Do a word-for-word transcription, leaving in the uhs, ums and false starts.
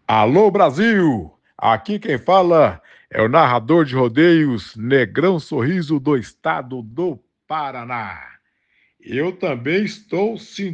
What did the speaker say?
Alô, Brasil! Aqui quem fala é o narrador de rodeios Negrão Sorriso do estado do Paraná. Eu também estou